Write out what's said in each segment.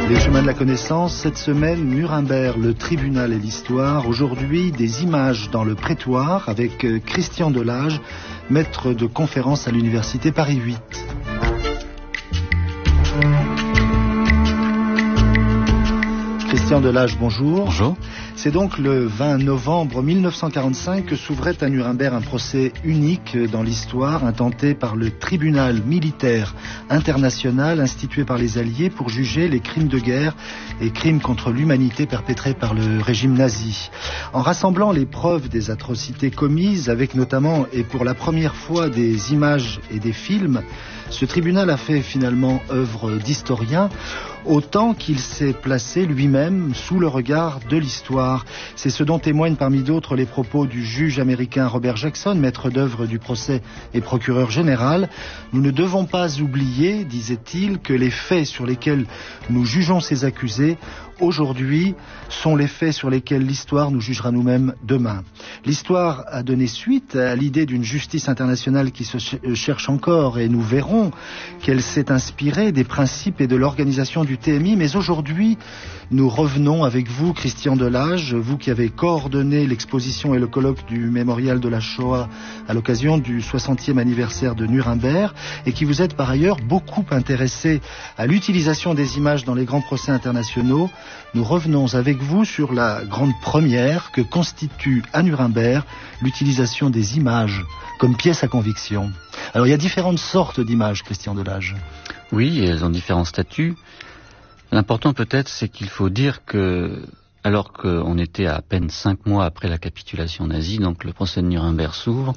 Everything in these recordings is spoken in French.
Les chemins de la connaissance, cette semaine, Nuremberg, le tribunal et l'histoire. Aujourd'hui, des images dans le prétoire avec Christian Delage, maître de conférence à l'université Paris 8. Christian Delage, bonjour. Bonjour. C'est donc le 20 novembre 1945 que s'ouvrait à Nuremberg un procès unique dans l'histoire, intenté par le tribunal militaire international institué par les Alliés pour juger les crimes de guerre et crimes contre l'humanité perpétrés par le régime nazi. En rassemblant les preuves des atrocités commises, avec notamment et pour la première fois des images et des films, ce tribunal a fait finalement œuvre d'historien, autant qu'il s'est placé lui-même sous le regard de l'histoire. C'est ce dont témoignent parmi d'autres les propos du juge américain Robert Jackson, maître d'œuvre du procès et procureur général. Nous ne devons pas oublier, disait-il, que les faits sur lesquels nous jugeons ces accusés aujourd'hui sont les faits sur lesquels l'histoire nous jugera nous-mêmes demain. L'histoire a donné suite à l'idée d'une justice internationale qui se cherche encore, et nous verrons qu'elle s'est inspirée des principes et de l'organisation du TMI. Mais aujourd'hui, nous revenons avec vous, Christian Delage, vous qui avez coordonné l'exposition et le colloque du mémorial de la Shoah à l'occasion du 60e anniversaire de Nuremberg, et qui vous êtes par ailleurs beaucoup intéressé à l'utilisation des images dans les grands procès internationaux. Nous revenons avec vous sur la grande première que constitue à Nuremberg l'utilisation des images comme pièce à conviction. Alors il y a différentes sortes d'images, Christian Delage. Oui, elles ont différents statuts. L'important peut-être, c'est qu'il faut dire que, alors qu'on était à peine 5 mois après la capitulation nazie, donc le procès de Nuremberg s'ouvre,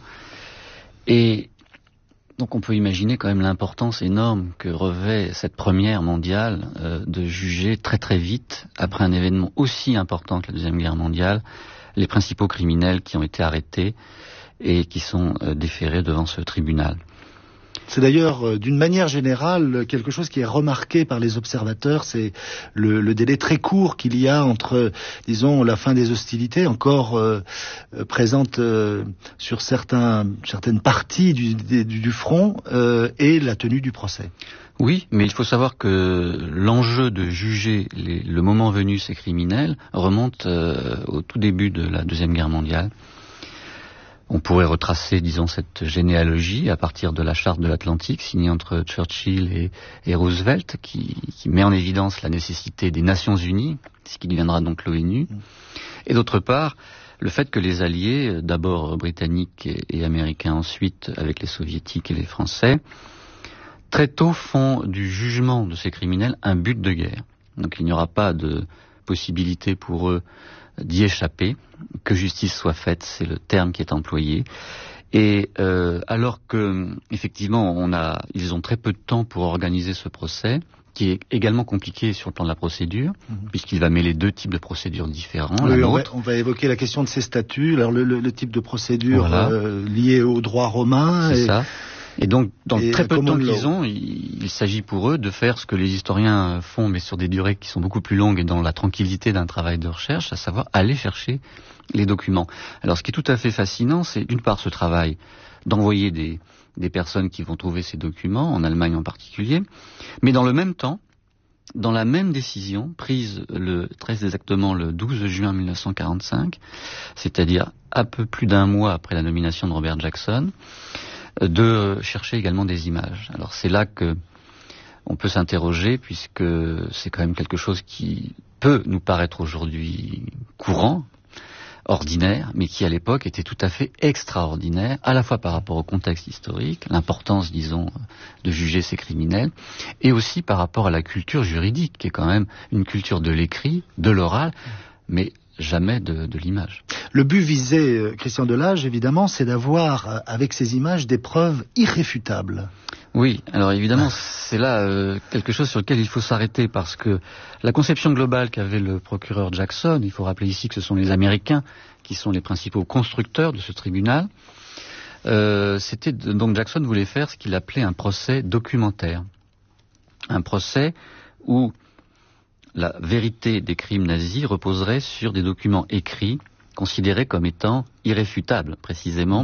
et donc on peut imaginer quand même l'importance énorme que revêt cette première mondiale de juger très très vite, après un événement aussi important que la Deuxième Guerre mondiale, les principaux criminels qui ont été arrêtés et qui sont déférés devant ce tribunal. C'est d'ailleurs, d'une manière générale, quelque chose qui est remarqué par les observateurs, c'est le délai très court qu'il y a entre, disons, la fin des hostilités, encore présente sur certaines parties du front, et la tenue du procès. Oui, mais il faut savoir que l'enjeu de juger le moment venu ces criminels remonte au tout début de la Deuxième Guerre mondiale. On pourrait retracer, disons, cette généalogie à partir de la charte de l'Atlantique signée entre Churchill et Roosevelt, qui met en évidence la nécessité des Nations Unies, ce qui deviendra donc l'ONU, et d'autre part, le fait que les Alliés, d'abord britanniques et américains ensuite, avec les Soviétiques et les Français, très tôt font du jugement de ces criminels un but de guerre. Donc il n'y aura pas de possibilité pour eux d'y échapper, que justice soit faite, c'est le terme qui est employé. Et alors que, effectivement, ils ont très peu de temps pour organiser ce procès, qui est également compliqué sur le plan de la procédure, puisqu'il va mêler deux types de procédures différents. Oui, on va évoquer la question de ces statuts, alors le type de procédure lié au droit romain. C'est ça. Et donc, dans le très peu de temps qu'ils ont, il s'agit pour eux de faire ce que les historiens font, mais sur des durées qui sont beaucoup plus longues et dans la tranquillité d'un travail de recherche, à savoir aller chercher les documents. Alors, ce qui est tout à fait fascinant, c'est d'une part ce travail d'envoyer des personnes qui vont trouver ces documents, en Allemagne en particulier, mais dans le même temps, dans la même décision, prise très exactement le 12 juin 1945, c'est-à-dire un peu plus d'un mois après la nomination de Robert Jackson, de chercher également des images. Alors c'est là que on peut s'interroger, puisque c'est quand même quelque chose qui peut nous paraître aujourd'hui courant, ordinaire, mais qui à l'époque était tout à fait extraordinaire, à la fois par rapport au contexte historique, l'importance, disons, de juger ces criminels, et aussi par rapport à la culture juridique, qui est quand même une culture de l'écrit, de l'oral, mais jamais de l'image. Le but visé, Christian Delage, évidemment, c'est d'avoir, avec ces images, des preuves irréfutables. Oui, alors évidemment, c'est là quelque chose sur lequel il faut s'arrêter, parce que la conception globale qu'avait le procureur Jackson, il faut rappeler ici que ce sont les Américains qui sont les principaux constructeurs de ce tribunal, donc Jackson voulait faire ce qu'il appelait un procès documentaire. Un procès où la vérité des crimes nazis reposerait sur des documents écrits, considérés comme étant irréfutables, précisément,